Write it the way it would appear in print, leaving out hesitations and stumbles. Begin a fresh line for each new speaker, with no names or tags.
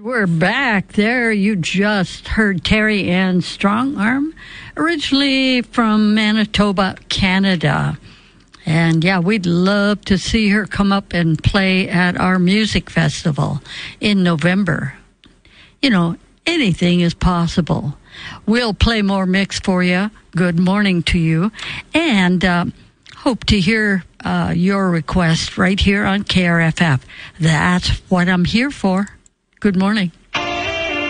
We're back there. You just heard Terry Ann Strongarm, originally from Manitoba, Canada. And yeah, we'd love to see her come up and play at our music festival in November. You know, anything is possible. We'll play more mix for you. Good morning to you. And hope to hear your request right here on KRFF. That's what I'm here for. Good morning.